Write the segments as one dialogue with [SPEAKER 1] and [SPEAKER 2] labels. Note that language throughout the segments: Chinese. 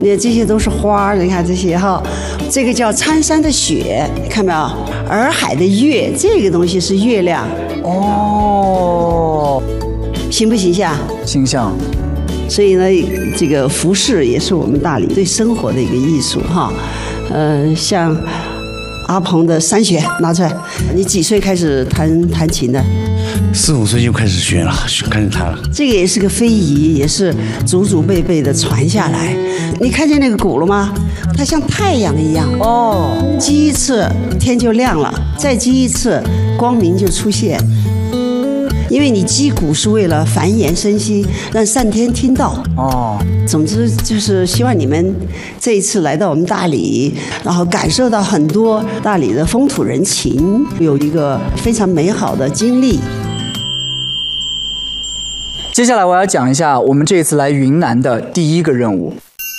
[SPEAKER 1] 那这些都是花，你看这些哈，这个叫苍山的雪，看没有？洱海的月，这个东西是月亮。
[SPEAKER 2] 哦，
[SPEAKER 1] 形不形象？
[SPEAKER 2] 形象。
[SPEAKER 1] 所以呢，这个服饰也是我们大理对生活的一个艺术哈。像阿鹏的三弦拿出来，你几岁开始弹琴的
[SPEAKER 3] ？4、5岁就开始学了，开始弹了。
[SPEAKER 1] 这个也是个非遗，也是祖祖辈辈的传下来。你看见那个鼓了吗？它像太阳一样
[SPEAKER 2] 哦，
[SPEAKER 1] 击一次天就亮了，再击一次光明就出现。因为你击鼓是为了繁衍生息，让上天听到。哦，总之就是希望你们这一次来到我们大理，然后感受到很多大理的风土人情，有一个非常美好的经历。
[SPEAKER 2] 接下来我要讲一下我们这一次来云南的第一个任务。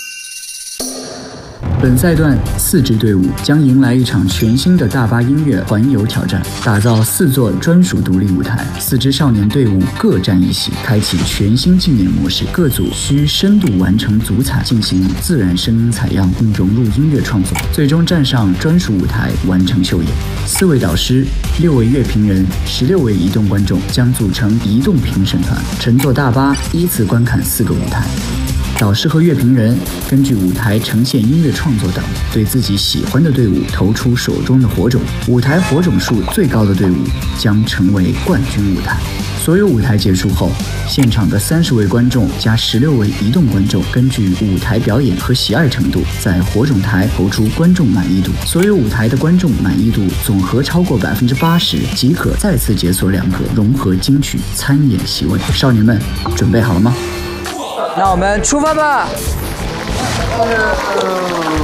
[SPEAKER 2] 本赛段4支队伍将迎来一场全新的大巴音乐环游挑战，打造4座专属独立舞台，4支少年队伍各占一席，开启全新竞演模式。各组需深度完成组采，进行自然声音采样，并融入音乐创作，最终站上专属舞台完成秀演。4位导师、6位乐评人、16位移动观众将组成移动评审团，乘坐大巴依次观看4个舞台。导师和乐评人根据舞台呈现音乐创作等，对自己喜欢的队伍投出手中的火种，舞台火种数最高的队伍将成为冠军舞台。所有舞台结束后，现场的30位观众加16位移动观众根据舞台表演和喜爱程度，在火种台投出观众满意度。所有舞台的观众满意度总和超过80%，即可再次解锁2个融合金曲参演席位。少年们，准备好了吗？那我们出发吧！